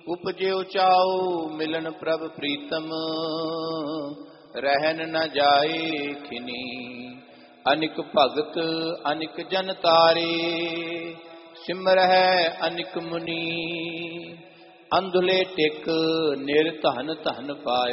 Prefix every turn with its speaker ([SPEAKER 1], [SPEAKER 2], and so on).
[SPEAKER 1] ਉਪਜਿਉ ਚਾਉ ਮਿਲਨ ਪ੍ਰਭ ਪ੍ਰੀਤਮ, ਰਹਿਨ ਨ ਜਾਏ ਖਿਨੀ। ਅਨਿਕ ਭਗਤ ਅਨਿਕ ਜਨ ਤਾਰੇ, ਸਿਮਰਹਿ ਅਨਿਕ ਮੁਨੀ। ਅੰਧੁਲੇ ਟਿਕ ਨਿਰ ਧਨ ਧਨ ਪਾਏ,